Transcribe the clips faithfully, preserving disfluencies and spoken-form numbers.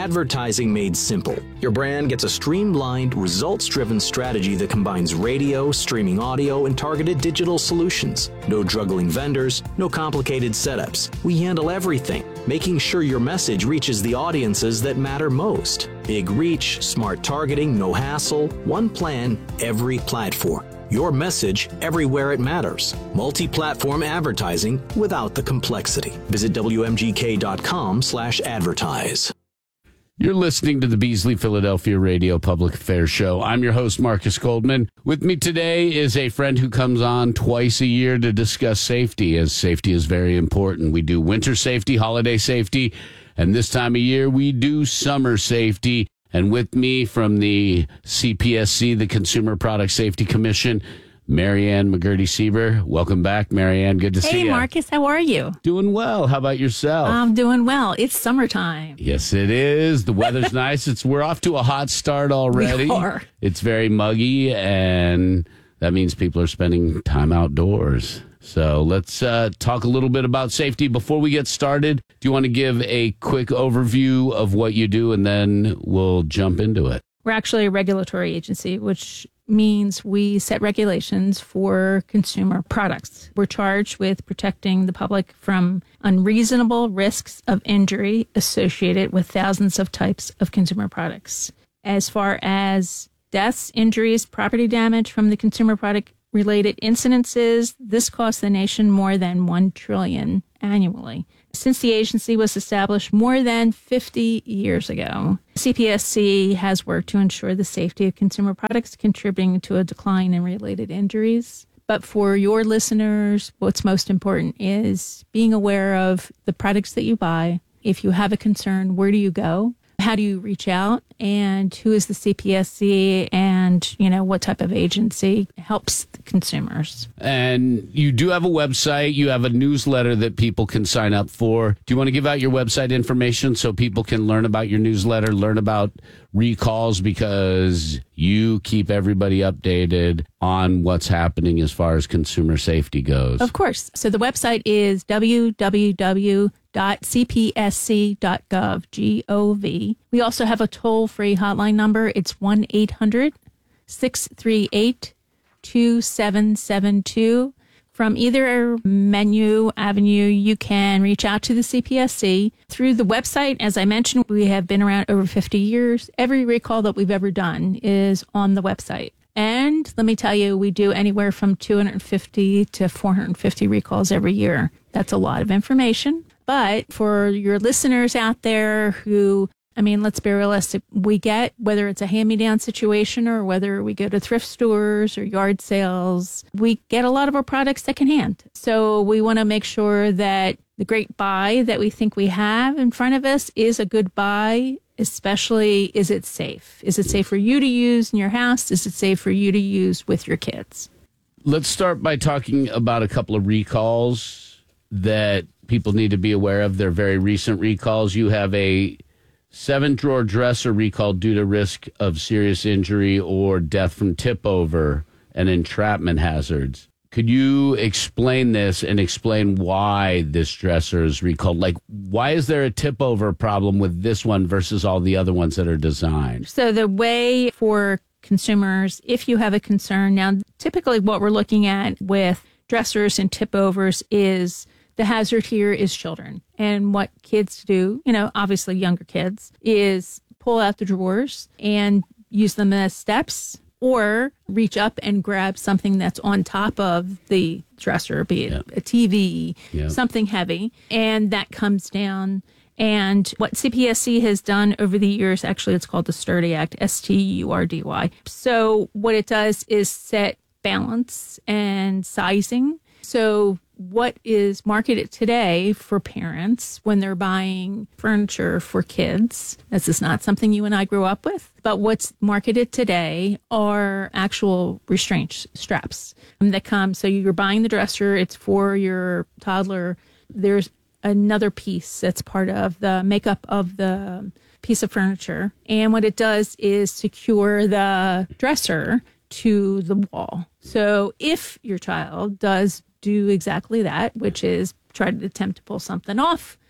Advertising made simple. Your brand gets a streamlined, results-driven strategy that combines radio, streaming audio, and targeted digital solutions. No juggling vendors, no complicated setups. We handle everything, making sure your message reaches the audiences that matter most. Big reach, smart targeting, no hassle, one plan, every platform. Your message everywhere it matters. Multi-platform advertising without the complexity. Visit W M G K dot com slash advertise. You're listening to the Beasley Philadelphia Radio Public Affairs Show. I'm your host, Marcus Goldman. With me today is a friend who comes on twice a year to discuss safety, as safety is very important. We do winter safety, holiday safety, and this time of year we do summer safety. And with me from the C P S C, the Consumer Product Safety Commission, Marianne McGurty-Sieber. Welcome back, Marianne. Good to hey, see you. Hey, Marcus. How are you? Doing well. How about yourself? I'm doing well. It's summertime. Yes, it is. The weather's nice. It's We're off to a hot start already. We are. It's very muggy, and that means people are spending time outdoors. So let's uh, talk a little bit about safety. Before we get started, do you want to give a quick overview of what you do, and then we'll jump into it? We're actually a regulatory agency, which means we set regulations for consumer products. We're charged with protecting the public from unreasonable risks of injury associated with thousands of types of consumer products. As far as deaths, injuries, property damage from the consumer product related incidences, this costs the nation more than one trillion dollars annually. Since the agency was established more than fifty years ago, C P S C has worked to ensure the safety of consumer products, contributing to a decline in related injuries. But for your listeners, what's most important is being aware of the products that you buy. If you have a concern, where do you go? How do you reach out? And who is the C P S C? And, you know, what type of agency helps the consumers? And you do have a website. You have a newsletter that people can sign up for. Do you want to give out your website information so people can learn about your newsletter, learn about recalls, because you keep everybody updated on what's happening as far as consumer safety goes? Of course. So the website is w w w dot c p s c dot gov, G O V. We also have a toll-free hotline number. It's one eight hundred six three eight two seven seven two. From either menu avenue, you can reach out to the C P S C. Through the website, as I mentioned, we have been around over fifty years. Every recall that we've ever done is on the website. And let me tell you, we do anywhere from two hundred fifty to four hundred fifty recalls every year. That's a lot of information. But for your listeners out there who, I mean, let's be realistic, we get, whether it's a hand-me-down situation or whether we go to thrift stores or yard sales, we get a lot of our products secondhand. So we want to make sure that the great buy that we think we have in front of us is a good buy, especially, is it safe? Is it safe for you to use in your house? Is it safe for you to use with your kids? Let's start by talking about a couple of recalls that people need to be aware of. They're very recent recalls. You have a seven-drawer dresser recall due to risk of serious injury or death from tip-over and entrapment hazards. Could you explain this and explain why this dresser is recalled? Like, why is there a tip-over problem with this one versus all the other ones that are designed? So the way for consumers, if you have a concern, now typically what we're looking at with dressers and tip-overs is the hazard here is children. And what kids do, you know, obviously younger kids, is pull out the drawers and use them as steps or reach up and grab something that's on top of the dresser, be it yep. a T V, yep. something heavy, and that comes down. And what C P S C has done over the years, actually it's called the Sturdy Act, S T U R D Y. So what it does is set balance and sizing. So what is marketed today for parents when they're buying furniture for kids, this is not something you and I grew up with, but what's marketed today are actual restraint straps that come. So you're buying the dresser, it's for your toddler. There's another piece that's part of the makeup of the piece of furniture. And what it does is secure the dresser to the wall. So if your child does do exactly that, which is try to attempt to pull something off,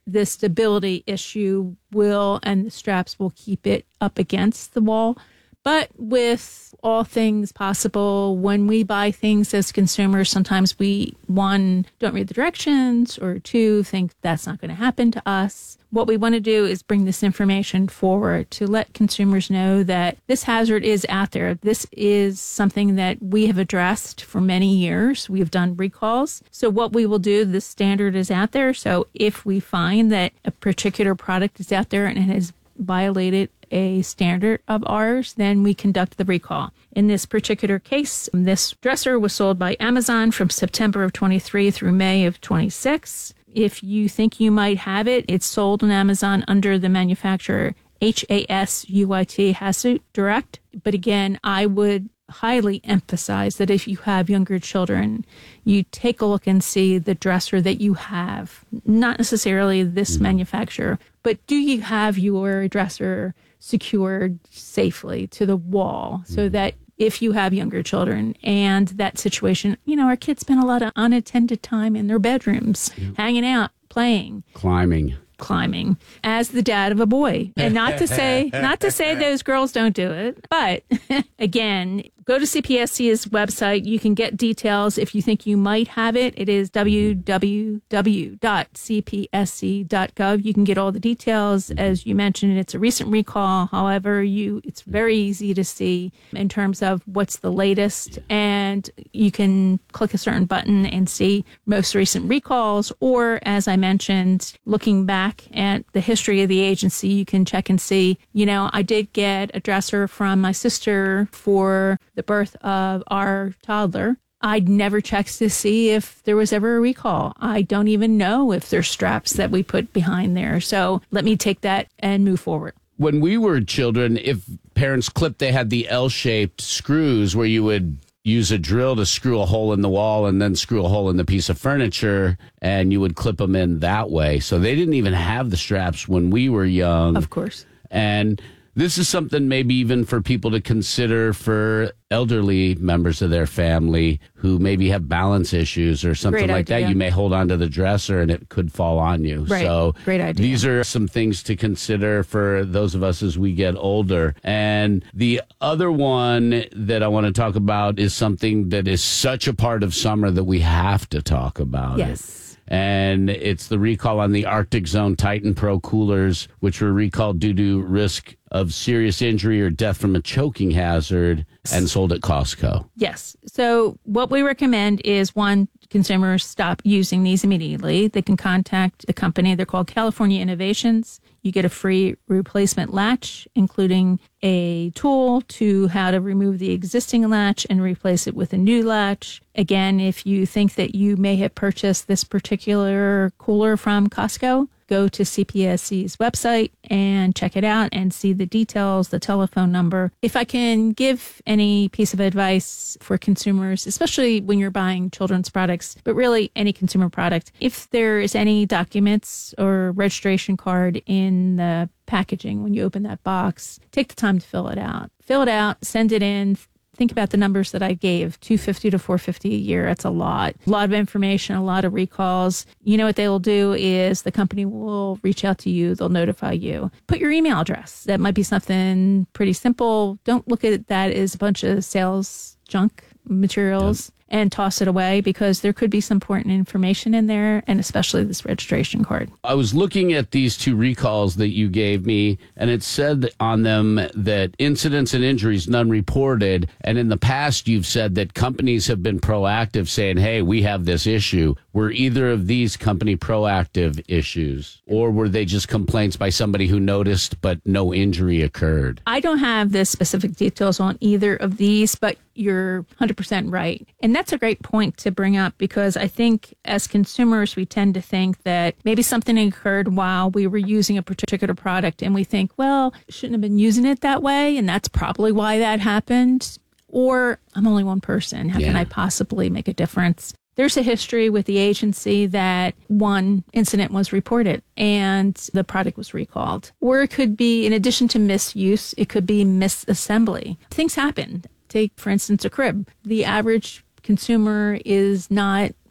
the stability issue will, and the straps will keep it up against the wall. But with all things possible, when we buy things as consumers, sometimes we, one, don't read the directions, or two, think that's not going to happen to us. What we want to do is bring this information forward to let consumers know that this hazard is out there. This is something that we have addressed for many years. We have done recalls. So what we will do, the standard is out there. So if we find that a particular product is out there and it has violated a standard of ours, then we conduct the recall. In this particular case, this dresser was sold by Amazon from September of twenty-three through May of twenty-six. If you think you might have it, it's sold on Amazon under the manufacturer H A S U I T, Hasut Direct. But again, I would highly emphasize that if you have younger children, you take a look and see the dresser that you have, not necessarily this mm-hmm. manufacturer, but do you have your dresser secured safely to the wall so mm-hmm. that if you have younger children and that situation, you know, our kids spend a lot of unattended time in their bedrooms, yeah. hanging out, playing, climbing. climbing as the dad of a boy. And not to say, not to say those girls don't do it, but again, go to C P S C's website. You can get details if you think you might have it. It is w w w dot c p s c dot gov. You can get all the details. As you mentioned, it's a recent recall. However, you it's very easy to see in terms of what's the latest. And you can click a certain button and see most recent recalls. Or, as I mentioned, looking back at the history of the agency, you can check and see, you know, I did get a dresser from my sister for the birth of our toddler. I'd never checked to see if there was ever a recall. I don't even know if there's straps that we put behind there. So let me take that and move forward. When we were children, if parents clipped, they had the L-shaped screws where you would use a drill to screw a hole in the wall and then screw a hole in the piece of furniture, and you would clip them in that way. So they didn't even have the straps when we were young. Of course. And this is something maybe even for people to consider for elderly members of their family who maybe have balance issues or something Great like idea. that. You may hold on to the dresser and it could fall on you. Right. So Great idea. These are some things to consider for those of us as we get older. And the other one that I want to talk about is something that is such a part of summer that we have to talk about. Yes. It. And it's the recall on the Arctic Zone Titan Pro coolers, which were recalled due to risk of serious injury or death from a choking hazard and sold at Costco. Yes. So what we recommend is, one, consumers stop using these immediately. They can contact the company. They're called California Innovations. You get a free replacement latch, including a tool to how to remove the existing latch and replace it with a new latch. Again, if you think that you may have purchased this particular cooler from Costco, go to C P S C's website and check it out and see the details, the telephone number. If I can give any piece of advice for consumers, especially when you're buying children's products, but really any consumer product, if there is any documents or registration card in the packaging when you open that box, take the time to fill it out. Fill it out, send it in. Think about the numbers that I gave, two hundred fifty to four hundred fifty a year. That's a lot. A lot of information, a lot of recalls. You know what they will do is the company will reach out to you. They'll notify you. Put your email address. That might be something pretty simple. Don't look at that as a bunch of sales junk materials. Yep. And toss it away, because there could be some important information in there, and especially this registration card. I was looking at these two recalls that you gave me, and it said on them that incidents and injuries, none reported. And in the past, you've said that companies have been proactive saying, hey, we have this issue. Were either of these company proactive issues, or were they just complaints by somebody who noticed but no injury occurred? I don't have the specific details on either of these, but you're one hundred percent right. And that's a great point to bring up, because I think as consumers, we tend to think that maybe something occurred while we were using a particular product, and we think, well, shouldn't have been using it that way, and that's probably why that happened. Or I'm only one person. How yeah. can I possibly make a difference? There's a history with the agency that one incident was reported and the product was recalled. Or it could be, in addition to misuse, it could be misassembly. Things happen. Take, for instance, a crib. The average consumer is not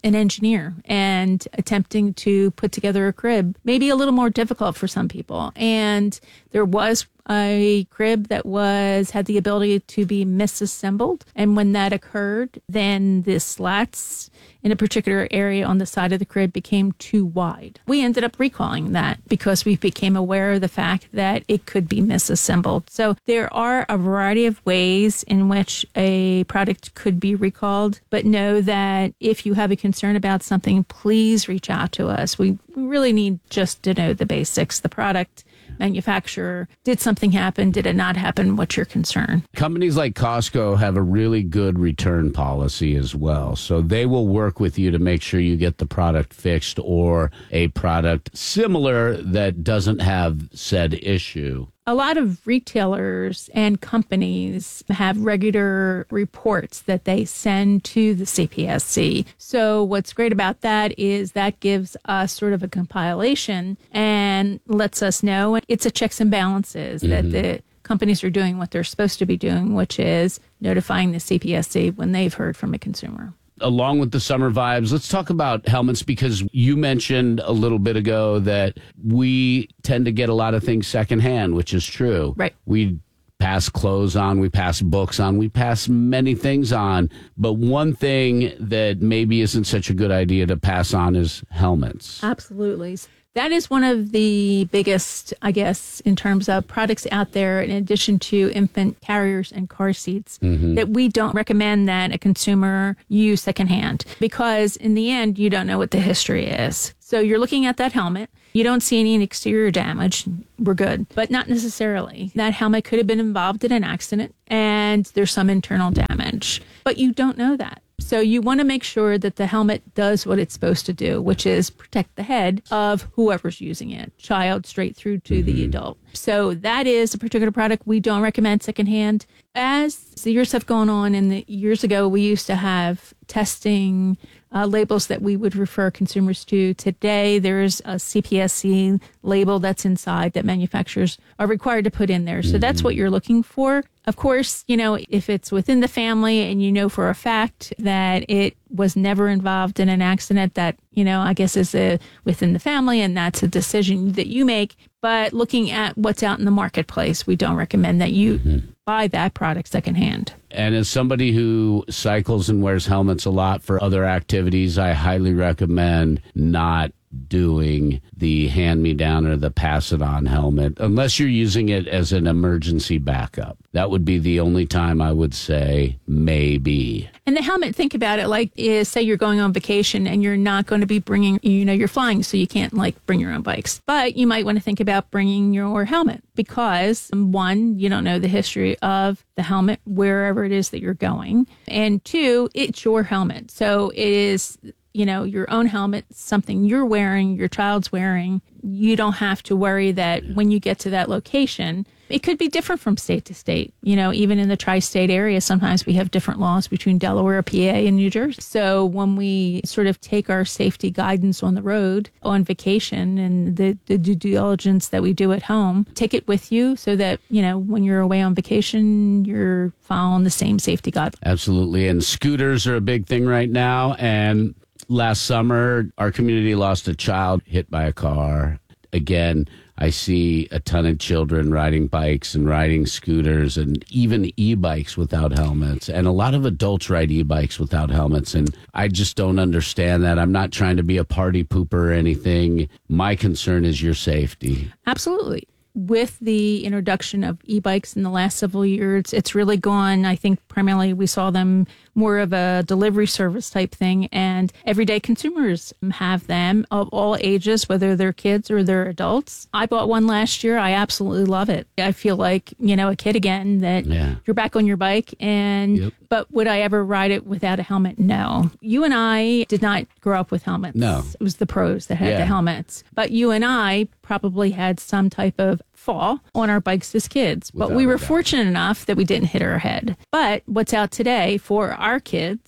an engineer and attempting to put together a crib may be a little more difficult for some people. And there was a crib that was had the ability to be misassembled. And when that occurred, then the slats in a particular area on the side of the crib became too wide. We ended up recalling that because we became aware of the fact that it could be misassembled. So there are a variety of ways in which a product could be recalled, but know that if you have a concern about something, please reach out to us. We really need just to know the basics, the product, manufacturer. Did something happen? Did it not happen? What's your concern? Companies like Costco have a really good return policy as well. So they will work with you to make sure you get the product fixed or a product similar that doesn't have said issue. A lot of retailers and companies have regular reports that they send to the C P S C. So what's great about that is that gives us sort of a compilation and lets us know it's a checks and balances, mm-hmm. that the companies are doing what they're supposed to be doing, which is notifying the C P S C when they've heard from a consumer. Along with the summer vibes, let's talk about helmets, because you mentioned a little bit ago that we tend to get a lot of things secondhand, which is true. Right. We pass clothes on, we pass books on, we pass many things on. But one thing that maybe isn't such a good idea to pass on is helmets. Absolutely. That is one of the biggest, I guess, in terms of products out there, in addition to infant carriers and car seats, mm-hmm. that we don't recommend that a consumer use secondhand, because in the end, you don't know what the history is. So you're looking at that helmet. You don't see any exterior damage. We're good, but not necessarily. That helmet could have been involved in an accident and there's some internal damage, but you don't know that. So you want to make sure that the helmet does what it's supposed to do, which is protect the head of whoever's using it, child straight through to mm-hmm. the adult. So that is a particular product we don't recommend secondhand. As the years have gone on, and the years ago we used to have testing uh, labels that we would refer consumers to. Today there's a C P S C label that's inside that manufacturers are required to put in there. So mm-hmm. that's what you're looking for. Of course, you know, if it's within the family and you know for a fact that it was never involved in an accident, that, you know, I guess is a, within the family, and that's a decision that you make. But looking at what's out in the marketplace, we don't recommend that you mm-hmm. buy that product secondhand. And as somebody who cycles and wears helmets a lot for other activities, I highly recommend not doing the hand-me-down or the pass-it-on helmet unless you're using it as an emergency backup. That would be the only time I would say maybe. And the helmet, think about it like, is say you're going on vacation and you're not going to be bringing, you know, you're flying, so you can't like bring your own bikes. But you might want to think about bringing your helmet because, one, you don't know the history of the helmet wherever it is that you're going. And two, it's your helmet. So it is, you know, your own helmet, something you're wearing, your child's wearing. You don't have to worry that yeah. when you get to that location, it could be different from state to state. You know, even in the tri-state area, sometimes we have different laws between Delaware, P A, and New Jersey. So when we sort of take our safety guidance on the road, on vacation, and the, the due diligence that we do at home, take it with you so that, you know, when you're away on vacation, you're following the same safety guidelines. Absolutely. And scooters are a big thing right now. And last summer, our community lost a child hit by a car. Again, I see a ton of children riding bikes and riding scooters and even e-bikes without helmets. And a lot of adults ride e-bikes without helmets. And I just don't understand that. I'm not trying to be a party pooper or anything. My concern is your safety. Absolutely. With the introduction of e-bikes in the last several years, it's really gone. I think primarily we saw them more of a delivery service type thing, and everyday consumers have them of all ages, whether they're kids or they're adults. I bought one last year. I absolutely love it. I feel like, you know, a kid again, that yeah. you're back on your bike. And yep. But would I ever ride it without a helmet? No. You and I did not grow up with helmets. No. It was the pros that had yeah. the helmets. But you and I probably had some type of fall on our bikes as kids. Without but we were fortunate enough that we didn't hit our head. But what's out today for our kids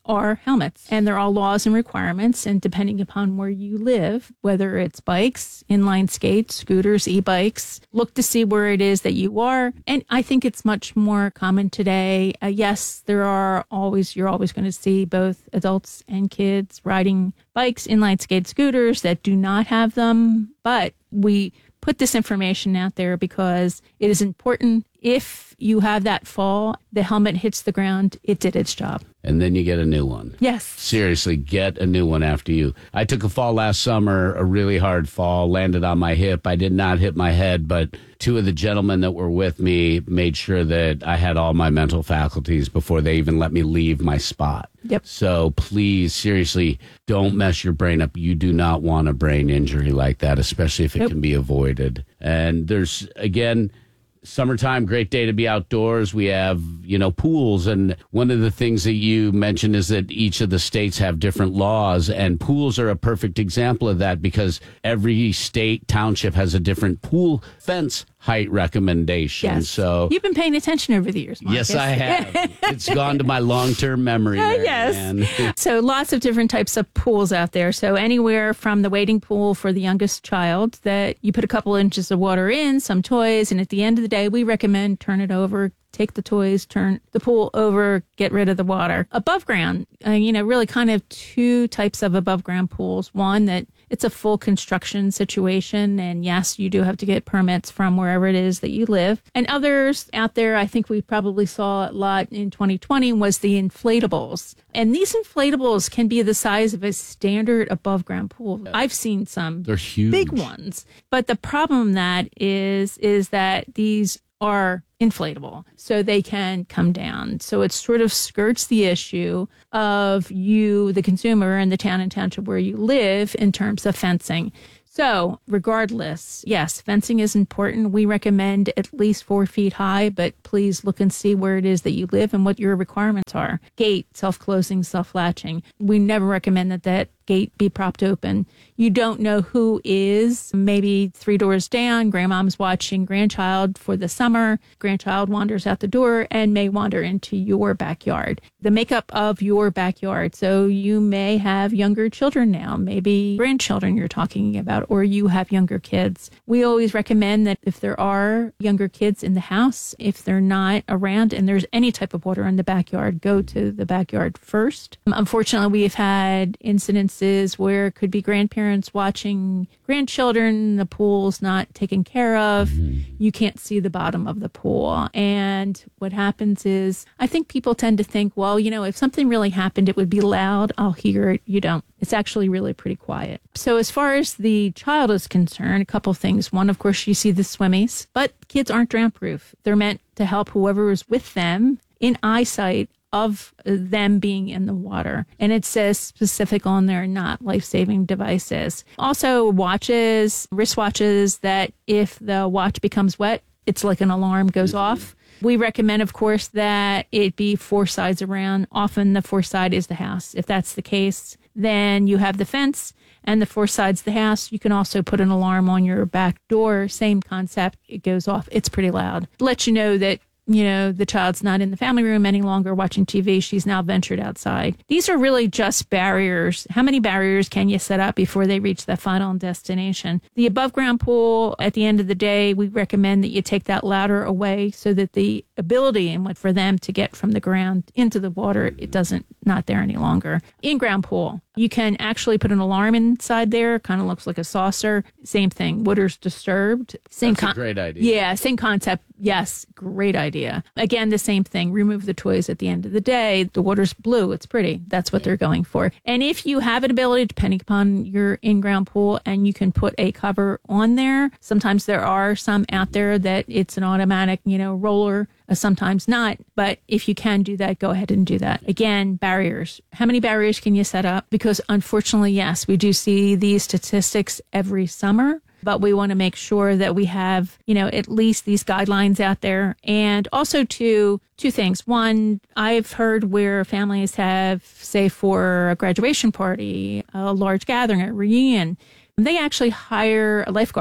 are helmets, and they're all laws and requirements. And depending upon where you live, whether it's bikes, inline skates, scooters, e-bikes, look to see where it is that you are. And I think it's much more common today. Uh, yes, there are always, you're always going to see both adults and kids riding bikes, inline skate, scooters that do not have them. But we put this information out there because it is important. If you have that fall, the helmet hits the ground, it did its job. And then you get a new one. Yes. Seriously, get a new one after you. I took a fall last summer, a really hard fall, landed on my hip. I did not hit my head, but two of the gentlemen that were with me made sure that I had all my mental faculties before they even let me leave my spot. Yep. So please, seriously, don't mess your brain up. You do not want a brain injury like that, especially if it Nope. can be avoided. And there's, again, summertime, great day to be outdoors. We have, you know, pools. And one of the things that you mentioned is that each of the states have different laws, and pools are a perfect example of that because every state township has a different pool fence height recommendation. Yes. So You've been paying attention over the years, Marcus. yes, I have. It's gone to my long-term memory. Uh, there, yes. man. So lots of different types of pools out there. So anywhere from the wading pool for the youngest child that you put a couple inches of water in, some toys, and at the end of the day, we recommend turn it over, take the toys, turn the pool over, get rid of the water. Above ground, uh, you know, really kind of two types of above ground pools. One that it's a full construction situation. And yes, you do have to get permits from wherever it is that you live. And others out there, I think we probably saw a lot in twenty twenty was the inflatables. And these inflatables can be the size of a standard above ground pool. I've seen some They're huge. big ones. But the problem that is, is that these are inflatable, so they can come down. So it sort of skirts the issue of you, the consumer, and the town and township where you live in terms of fencing. So regardless, yes, fencing is important. We recommend at least four feet high, but please look and see where it is that you live and what your requirements are. Gate, self-closing, self-latching. We never recommend that that gate be propped open. You don't know who is maybe three doors down. Grandmom's watching grandchild for the summer. Grandchild wanders out the door and may wander into your backyard. The makeup of your backyard. So you may have younger children now, maybe grandchildren you're talking about, or you have younger kids. We always recommend that if there are younger kids in the house, if they're not around and there's any type of water in the backyard, go to the backyard first. Unfortunately, we've had incidents where it could be grandparents watching grandchildren, the pool's not taken care of, mm-hmm. you can't see the bottom of the pool. And what happens is, I think people tend to think, well, you know, if something really happened, it would be loud, I'll hear it. You don't. It's actually really pretty quiet. So as far as the child is concerned, a couple things. One, of course, you see the swimmies, but kids aren't drown proof. They're meant to help whoever is with them in eyesight of them being in the water. And it says specific on there, not life-saving devices. Also, watches, wristwatches that if the watch becomes wet, it's like an alarm goes off. We recommend, of course, that it be four sides around. Often the fourth side is the house. If that's the case, then you have the fence and the four sides of the house. You can also put an alarm on your back door. Same concept. It goes off. It's pretty loud. Let you know that you know, the child's not in the family room any longer watching T V. She's now ventured outside. These are really just barriers. How many barriers can you set up before they reach that final destination? The above ground pool, at the end of the day, we recommend that you take that ladder away so that the ability and what for them to get from the ground into the water, it doesn't, not there any longer. In-ground pool, you can actually put an alarm inside there. Kind of looks like a saucer. Same thing. Water's disturbed. Same That's con- a great idea. Yeah, same concept. Yes, great idea. Again, the same thing. Remove the toys at the end of the day. The water's blue. It's pretty. That's what they're going for. And if you have an ability, depending upon your in-ground pool, and you can put a cover on there, sometimes there are some out there that it's an automatic, you know, roller. Uh, sometimes not. But if you can do that, go ahead and do that. Again, barriers. How many barriers can you set up? Because unfortunately, yes, we do see these statistics every summer. But we want to make sure that we have, you know, at least these guidelines out there. And also two, two things. One, I've heard where families have, say, for a graduation party, a large gathering, a reunion, they actually hire a lifeguard,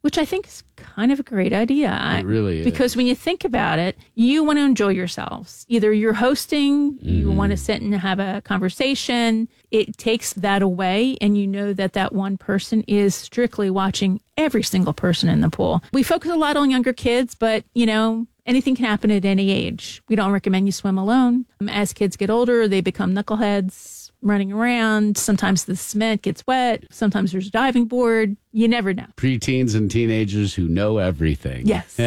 which I think is kind of a great idea. It really is. Because when you think about it, you want to enjoy yourselves. Either you're hosting, mm-hmm. you want to sit and have a conversation. It takes that away, and you know that that one person is strictly watching every single person in the pool. We focus a lot on younger kids, but, you know, anything can happen at any age. We don't recommend you swim alone. As kids get older, they become knuckleheads, running around. Sometimes the cement gets wet. Sometimes there's a diving board. You never know. Preteens and teenagers who know everything. Yes.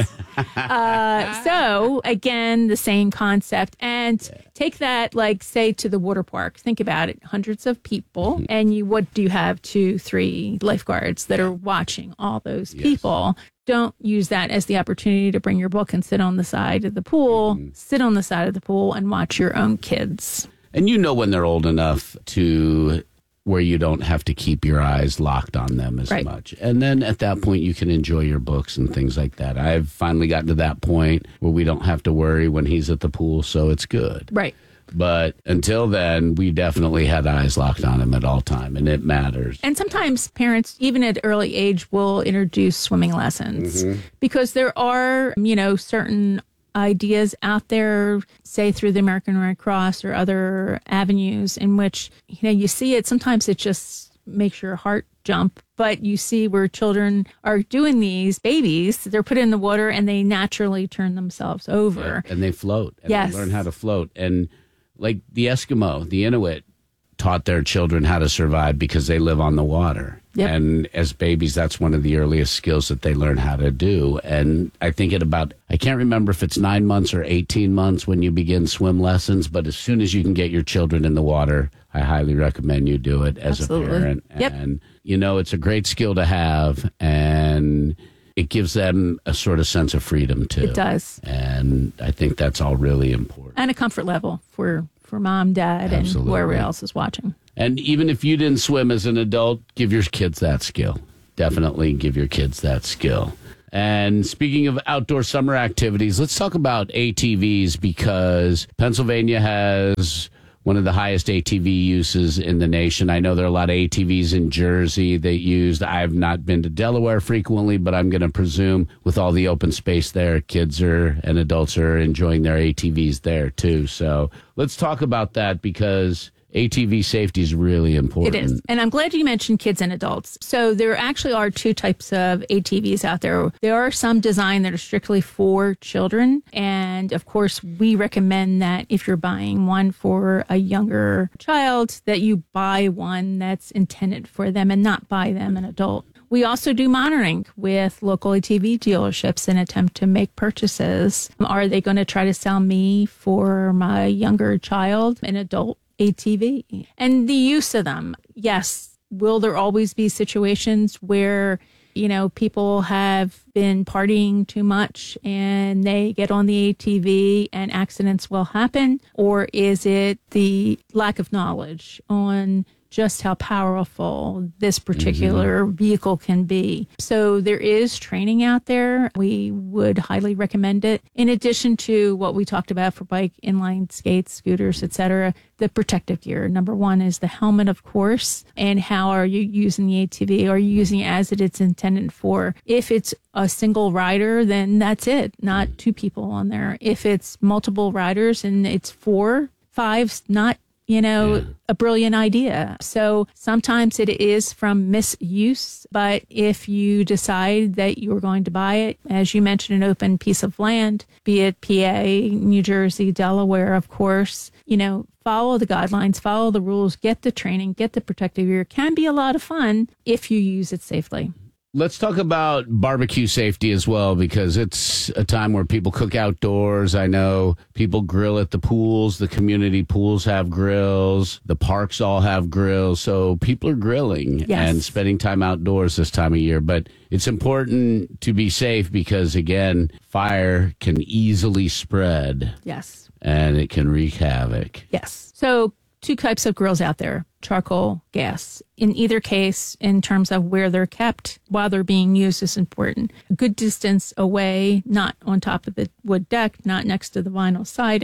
uh, so, again, the same concept. And yeah. take that, like, say, to the water park. Think about it. Hundreds of people. Mm-hmm. And you, what do you have? Two, three lifeguards that are watching all those yes. people. Don't use that as the opportunity to bring your book and sit on the side of the pool, mm-hmm. sit on the side of the pool and watch your own kids. And you know when they're old enough to where you don't have to keep your eyes locked on them as right. much. And then at that point, you can enjoy your books and things like that. I've finally gotten to that point where we don't have to worry when he's at the pool, so it's good. Right. But until then, we definitely had eyes locked on him at all time, and it matters. And sometimes parents, even at early age, will introduce swimming lessons mm-hmm. because there are, you know, certain ideas out there, say through the American Red Cross or other avenues in which, you know, you see it. Sometimes it just makes your heart jump, but you see where children are doing these babies, they're put in the water and they naturally turn themselves over. Yeah, and they float. And yes. they learn how to float. And like the Eskimo, the Inuit taught their children how to survive because they live on the water. Yep. And as babies, that's one of the earliest skills that they learn how to do. And I think at about, I can't remember if it's nine months or eighteen months when you begin swim lessons, but as soon as you can get your children in the water, I highly recommend you do it as Absolutely. a parent. Yep. And, you know, it's a great skill to have, and it gives them a sort of sense of freedom, too. It does. And I think that's all really important. And a comfort level for, for mom, dad, Absolutely. and whoever else is watching. And even if you didn't swim as an adult, give your kids that skill. Definitely give your kids that skill. And speaking of outdoor summer activities, let's talk about A T Vs, because Pennsylvania has one of the highest A T V uses in the nation. I know there are a lot of A T Vs in Jersey that used. I've not been to Delaware frequently, but I'm going to presume with all the open space there, kids are and adults are enjoying their A T Vs there too. So let's talk about that, because A T V safety is really important. It is. And I'm glad you mentioned kids and adults. So there actually are two types of A T Vs out there. There are some designed that are strictly for children. And of course, we recommend that if you're buying one for a younger child, that you buy one that's intended for them and not buy them an adult. We also do monitoring with local A T V dealerships in an attempt to make purchases. Are they going to try to sell me for my younger child an adult A T V? And the use of them, yes. Will there always be situations where, you know, people have been partying too much and they get on the A T V and accidents will happen? Or is it the lack of knowledge on just how powerful this particular mm-hmm. vehicle can be? So there is training out there. We would highly recommend it. In addition to what we talked about for bike, inline skates, scooters, et cetera, the protective gear. Number one is the helmet, of course. And how are you using the A T V? Are you using it as it it's intended for? If it's a single rider, then that's it, not two people on there. If it's multiple riders and it's four, five, not you know, yeah. a brilliant idea. So sometimes it is from misuse, but if you decide that you're going to buy it, as you mentioned, an open piece of land, be it P A, New Jersey, Delaware, of course, you know, follow the guidelines, follow the rules, get the training, get the protective gear. It can be a lot of fun if you use it safely. Let's talk about barbecue safety as well, because it's a time where people cook outdoors. I know people grill at the pools. The community pools have grills. The parks all have grills. So people are grilling yes. and spending time outdoors this time of year. But it's important to be safe because, again, fire can easily spread. Yes. And it can wreak havoc. Yes. So two types of grills out there, charcoal, gas. In either case, in terms of where they're kept while they're being used is important. A good distance away, not on top of the wood deck, not next to the vinyl siding.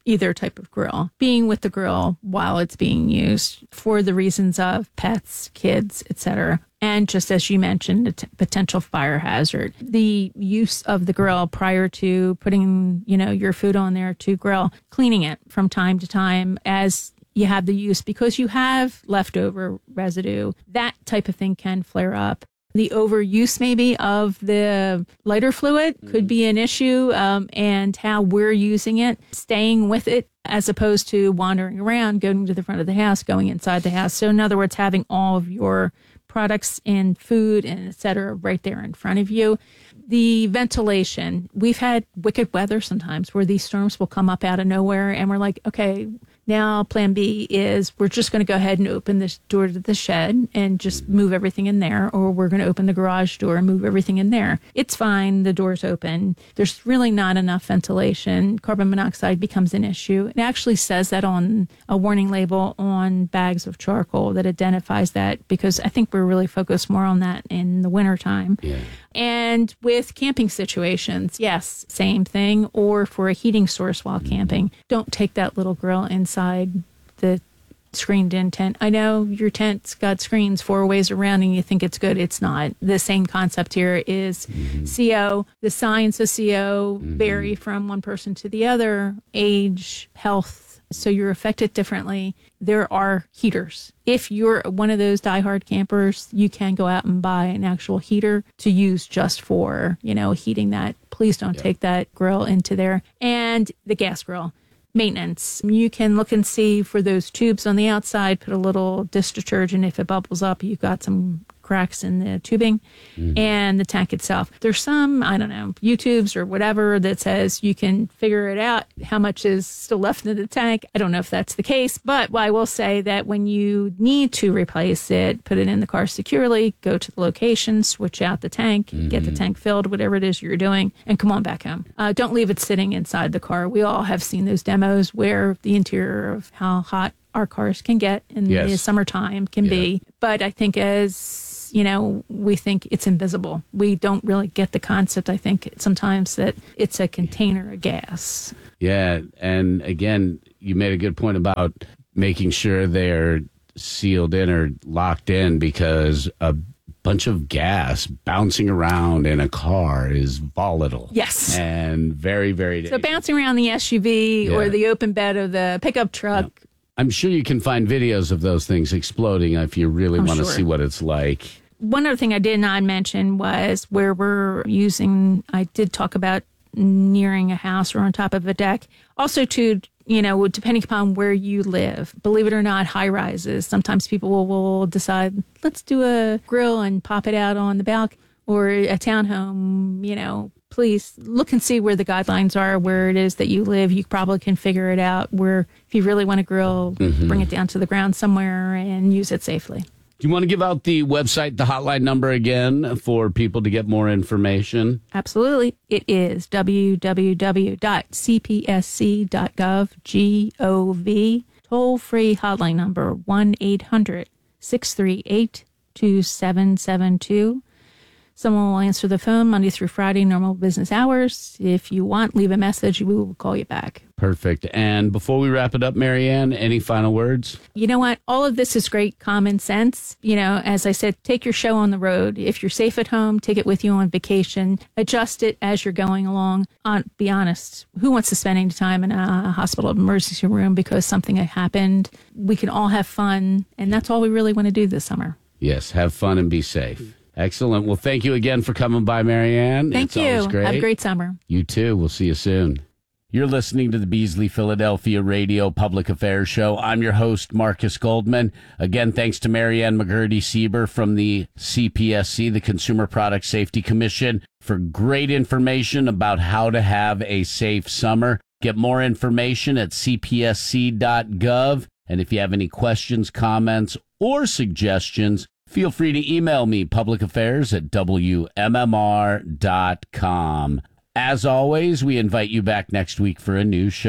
either type of grill, being with the grill while it's being used for the reasons of pets, kids, et cetera. And just as you mentioned, a t- potential fire hazard. The use of the grill prior to putting, you know, your food on there to grill, cleaning it from time to time as you have the use, because you have leftover residue. That type of thing can flare up. The overuse maybe of the lighter fluid could be an issue, um, and how we're using it, staying with it as opposed to wandering around, going to the front of the house, going inside the house. So in other words, having all of your products and food and et cetera right there in front of you. The ventilation, we've had wicked weather sometimes where these storms will come up out of nowhere and we're like, okay, now plan B is we're just going to go ahead and open this door to the shed and just move everything in there, or we're going to open the garage door and move everything in there. It's fine. The door's open. There's really not enough ventilation. Carbon monoxide becomes an issue. It actually says that on a warning label on bags of charcoal that identifies that, because I think we're really focused more on that in the wintertime. Yeah. And with camping situations, yes, same thing. Or for a heating source while camping, don't take that little grill inside the screened-in tent. I know your tent's got screens four ways around and you think it's good. It's not. The same concept here is mm-hmm. C O. The signs of C O mm-hmm. vary from one person to the other, age, health. So you're affected differently. There are heaters. If you're one of those diehard campers, you can go out and buy an actual heater to use just for, you know, heating that. Please don't yep. take that grill into there. And the gas grill. Maintenance. You can look and see for those tubes on the outside, put a little dish detergent. If it bubbles up, you've got some cracks in the tubing mm-hmm. and the tank itself. There's some, I don't know, YouTubes or whatever that says you can figure it out how much is still left in the tank. I don't know if that's the case, but I will say that when you need to replace it, put it in the car securely, go to the location, switch out the tank, mm-hmm. get the tank filled, whatever it is you're doing, and come on back home. Uh, don't leave it sitting inside the car. We all have seen those demos where the interior of how hot our cars can get in yes. the summertime can yeah. be. But I think as you know, we think it's invisible. We don't really get the concept, I think, sometimes that it's a container of gas. Yeah. And again, you made a good point about making sure they're sealed in or locked in, because a bunch of gas bouncing around in a car is volatile. Yes. And very, very dangerous. So bouncing around the S U V yeah. or the open bed of the pickup truck. Yeah. I'm sure you can find videos of those things exploding if you really I'm want to sure. see what it's like. One other thing I did not mention was where we're using, I did talk about nearing a house or on top of a deck. Also, to, you know, depending upon where you live, believe it or not, high rises, sometimes people will, will decide, let's do a grill and pop it out on the balcony, or a townhome, you know. Please look and see where the guidelines are, where it is that you live. You probably can figure it out where if you really want to grill, mm-hmm. bring it down to the ground somewhere and use it safely. Do you want to give out the website, the hotline number again for people to get more information? Absolutely. It is w w w dot c p s c dot gov, G O V. Toll-free hotline number one eight hundred six three eight two seven seven two. Someone will answer the phone Monday through Friday, normal business hours. If you want, leave a message. We will call you back. Perfect. And before we wrap it up, Marianne, any final words? You know what? All of this is great common sense. You know, as I said, take your show on the road. If you're safe at home, take it with you on vacation. Adjust it as you're going along. On, be honest, who wants to spend any time in a hospital emergency room because something had happened? We can all have fun, and that's all we really want to do this summer. Yes, have fun and be safe. Excellent. Well, thank you again for coming by, Marianne. Thank it's you. Always great. Have a great summer. You too. We'll see you soon. You're listening to the Beasley Philadelphia Radio Public Affairs Show. I'm your host, Marcus Goldman. Again, thanks to Marianne McGurdy-Sieber from the C P S C, the Consumer Product Safety Commission, for great information about how to have a safe summer. Get more information at c p s c dot gov. And if you have any questions, comments, or suggestions, feel free to email me, publicaffairs at w m m r dot com. As always, we invite you back next week for a new show.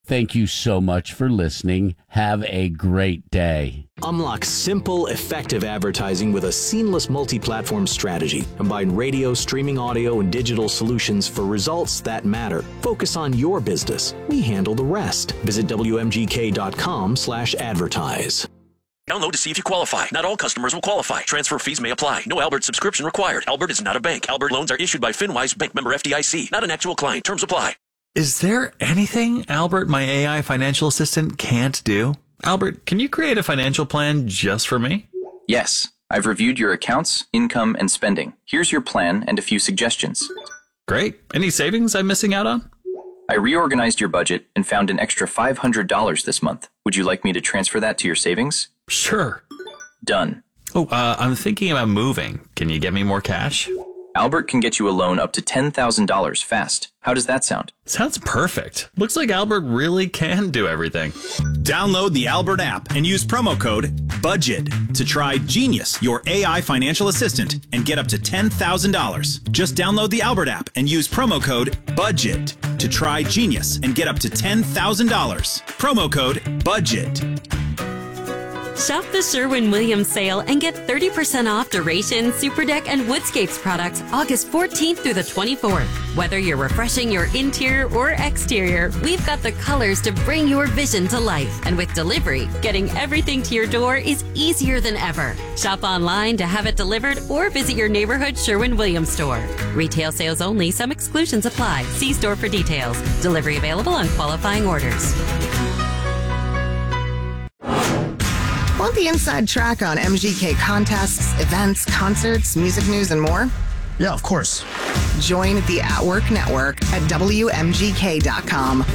Thank you so much for listening. Have a great day. Unlock simple, effective advertising with a seamless multi-platform strategy. Combine radio, streaming audio, and digital solutions for results that matter. Focus on your business. We handle the rest. Visit W M G K dot com slash advertise. Download to see if you qualify. Not all customers will qualify. Transfer fees may apply. No Albert subscription required. Albert is not a bank. Albert loans are issued by FinWise Bank, member F D I C. Not an actual client. Terms apply. Is there anything Albert, my A I financial assistant, can't do? Albert, can you create a financial plan just for me? Yes. I've reviewed your accounts, income, and spending. Here's your plan and a few suggestions. Great. Any savings I'm missing out on? I reorganized your budget and found an extra five hundred dollars this month. Would you like me to transfer that to your savings? Sure. Done. Oh, uh, I'm thinking about moving. Can you get me more cash? Albert can get you a loan up to ten thousand dollars fast. How does that sound? Sounds perfect. Looks like Albert really can do everything. Download the Albert app and use promo code BUDGET to try Genius, your A I financial assistant, and get up to ten thousand dollars. Just download the Albert app and use promo code BUDGET to try Genius and get up to ten thousand dollars. Promo code BUDGET. Shop the Sherwin-Williams sale and get thirty percent off Duration, Superdeck, and Woodscapes products August fourteenth through the twenty-fourth. Whether you're refreshing your interior or exterior, we've got the colors to bring your vision to life. And with delivery, getting everything to your door is easier than ever. Shop online to have it delivered or visit your neighborhood Sherwin-Williams store. Retail sales only. Some exclusions apply. See store for details. Delivery available on qualifying orders. Want the inside track on M G K contests, events, concerts, music news, and more? Yeah, of course. Join the At Work Network at W M G K dot com.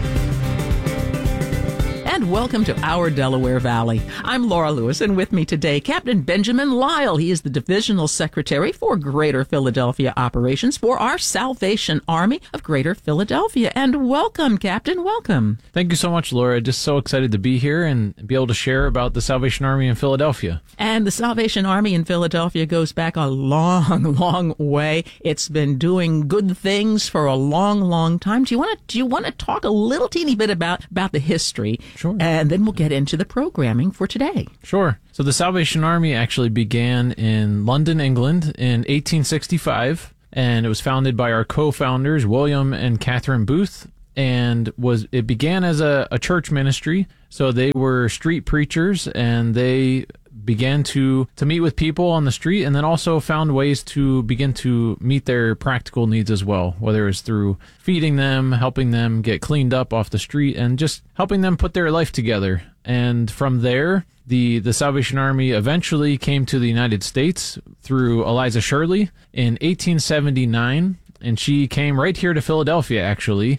And welcome to our Delaware Valley. I'm Laura Lewis, and with me today, Captain Benjamin Lyle. He is the Divisional Secretary for Greater Philadelphia Operations for our Salvation Army of Greater Philadelphia. And welcome, Captain. Welcome. Thank you so much, Laura. Just so excited to be here and be able to share about the Salvation Army in Philadelphia. And the Salvation Army in Philadelphia goes back a long, long way. It's been doing good things for a long, long time. Do you want to do you want to talk a little teeny bit about, about the history? Sure. And then we'll get into the programming for today. Sure. So the Salvation Army actually began in London, England in eighteen sixty-five, and it was founded by our co-founders, William and Catherine Booth, and was it began as a, a church ministry. So they were street preachers, and they began to, to meet with people on the street, and then also found ways to begin to meet their practical needs as well, whether it's through feeding them, helping them get cleaned up off the street, and just helping them put their life together. And from there, the, the Salvation Army eventually came to the United States through Eliza Shirley in eighteen seventy-nine, and she came right here to Philadelphia, actually,